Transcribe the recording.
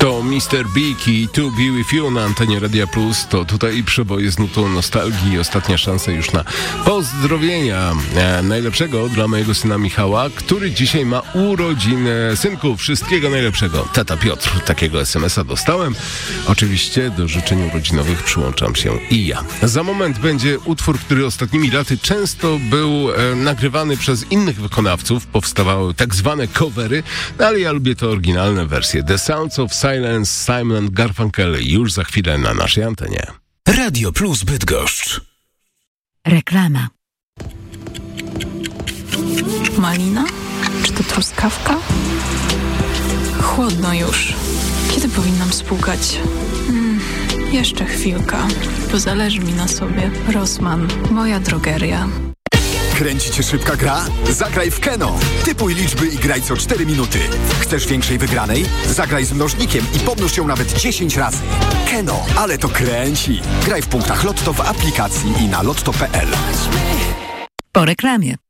To Mr. Big i To Be With You na antenie Radia Plus. To tutaj przeboje z nutą nostalgii. Ostatnia szansa już na pozdrowienia najlepszego dla mojego syna Michała, który dzisiaj ma urodziny. Synku, wszystkiego najlepszego. Tata Piotr, takiego SMS-a dostałem. Oczywiście do życzeń urodzinowych przyłączam się i ja. Za moment będzie utwór, który ostatnimi laty często był nagrywany przez innych wykonawców. Powstawały tak zwane covery, ale ja lubię te oryginalne wersje. The Sounds of Silence, Simon & Garfunkel już za chwilę na naszej antenie. Radio Plus Bydgoszcz. Reklama. Malina? Czy to truskawka? Chłodno już. Kiedy powinnam spłukać? Jeszcze chwilka, bo zależy mi na sobie. Rossmann, moja drogeria. Kręci cię szybka gra? Zagraj w Keno. Typuj liczby i graj co 4 minuty. Chcesz większej wygranej? Zagraj z mnożnikiem i pomnóż ją nawet 10 razy. Keno, ale to kręci. Graj w punktach Lotto w aplikacji i na lotto.pl. Po reklamie.